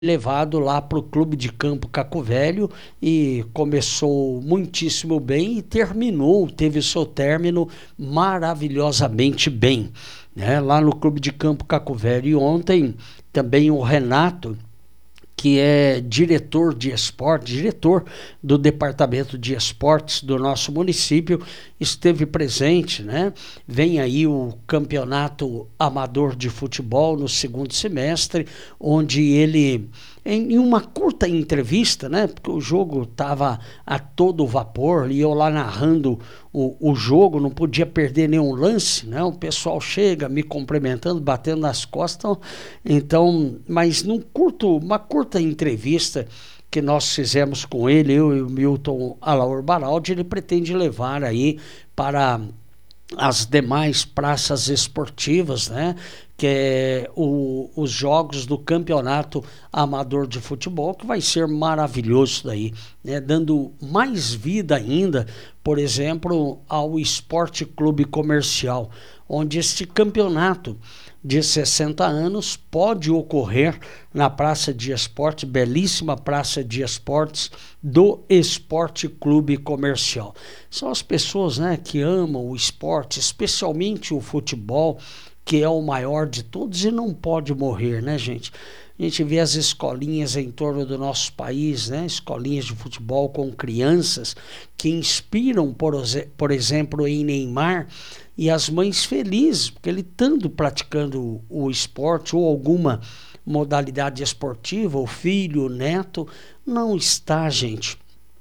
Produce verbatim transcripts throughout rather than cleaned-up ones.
levado lá para o Clube de Campo Caco Velho e começou muitíssimo bem e terminou, teve o seu término maravilhosamente bem, né? Lá no Clube de Campo Caco Velho. E ontem também o Renato, que é diretor de esporte, diretor do departamento de esportes do nosso município, esteve presente, né? Vem aí o campeonato amador de futebol no segundo semestre, onde ele, em uma curta entrevista, né? Porque o jogo estava a todo vapor e eu lá narrando o, o jogo, não podia perder nenhum lance, né? O pessoal chega me cumprimentando, batendo nas costas, então, mas num curto, uma curta entrevista que nós fizemos com ele, eu e o Milton Alaor Baraldi, ele pretende levar aí para as demais praças esportivas, né? Que é o, os jogos do campeonato amador de futebol, que vai ser maravilhoso daí, né? Dando mais vida ainda, por exemplo, ao Esporte Clube Comercial, onde este campeonato de sessenta anos pode ocorrer na Praça de Esportes, belíssima Praça de Esportes do Esporte Clube Comercial. São as pessoas, né, que amam o esporte, especialmente o futebol, que é o maior de todos e não pode morrer, né, gente? A gente vê as escolinhas em torno do nosso país, né? Escolinhas de futebol com crianças que inspiram, por, por exemplo, em Neymar, e as mães felizes, porque ele estando praticando o, o esporte ou alguma modalidade esportiva, o filho, o neto, não está, gente,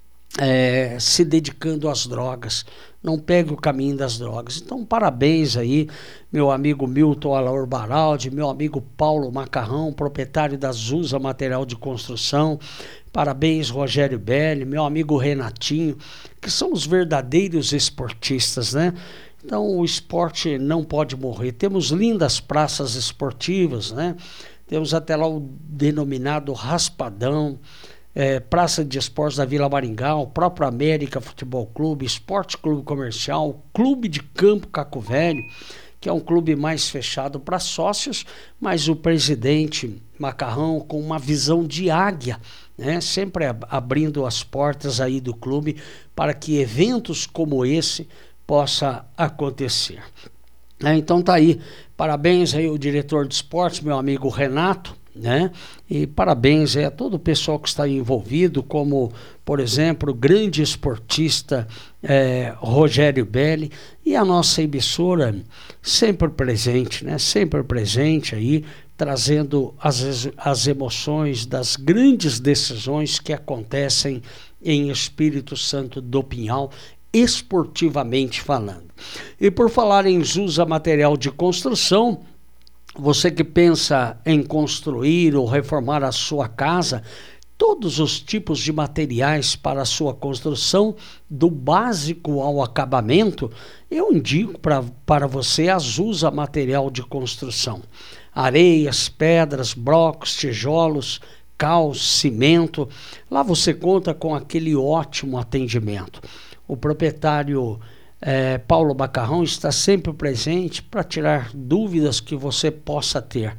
é, se dedicando às drogas, não pega o caminho das drogas. Então, parabéns aí, meu amigo Milton Alaor Baraldi, meu amigo Paulo Macarrão, proprietário da Zusa Material de Construção, parabéns Rogério Belli, meu amigo Renatinho, que são os verdadeiros esportistas, né? Então, o esporte não pode morrer. Temos lindas praças esportivas, né? Temos até lá o denominado Raspadão, é, Praça de Esportes da Vila Maringá, o próprio América Futebol Clube, Esporte Clube Comercial, Clube de Campo Caco Velho, que é um clube mais fechado para sócios, mas o presidente Macarrão com uma visão de águia, né? Sempre abrindo as portas aí do clube para que eventos como esse possa acontecer. É, então tá aí, parabéns aí ao diretor de esportes, meu amigo Renato, né? E parabéns aí a todo o pessoal que está envolvido, como, por exemplo, o grande esportista é, Rogério Belli, e a nossa emissora sempre presente, né? Sempre presente aí, trazendo as, as emoções das grandes decisões que acontecem em Espírito Santo do Pinhal, esportivamente falando. E por falar em Zusa Material de Construção, você que pensa em construir ou reformar a sua casa, todos os tipos de materiais para a sua construção, do básico ao acabamento, eu indico pra, para você a Zusa Material de Construção. Areias, pedras, blocos, tijolos, cal, cimento. Lá você conta com aquele ótimo atendimento. O proprietário é, Paulo Macarrão está sempre presente para tirar dúvidas que você possa ter.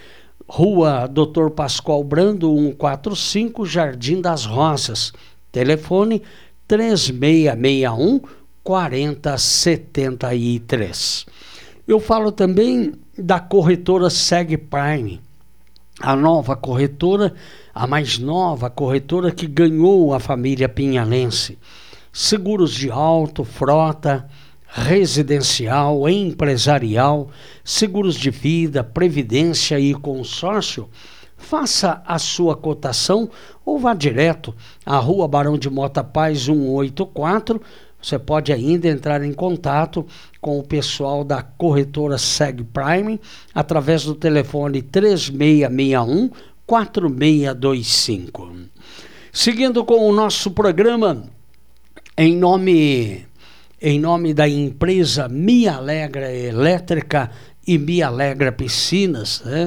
Rua doutor Pascoal Brando, cento e quarenta e cinco, Jardim das Rosas. Telefone três seis seis um, quatro zero sete três. Eu falo também da corretora Seg Prime, a nova corretora, a mais nova corretora que ganhou a família pinhalense. Seguros de auto, frota, residencial, empresarial, seguros de vida, previdência e consórcio. Faça a sua cotação ou vá direto à Rua Barão de Mota Paz cento e oitenta e quatro. Você pode ainda entrar em contato com o pessoal da corretora Seg Prime através do telefone três seis seis um, quatro seis dois cinco. Seguindo com o nosso programa, Em nome, em nome da empresa Me Alegra Elétrica e Me Alegra Piscinas, né?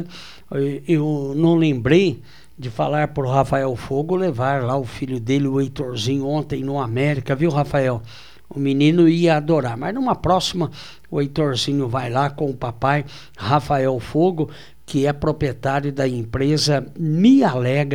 Eu não lembrei de falar para o Rafael Fogo levar lá o filho dele, o Heitorzinho, ontem no América, viu, Rafael? O menino ia adorar, mas numa próxima o Heitorzinho vai lá com o papai Rafael Fogo que é proprietário da empresa Me Alegra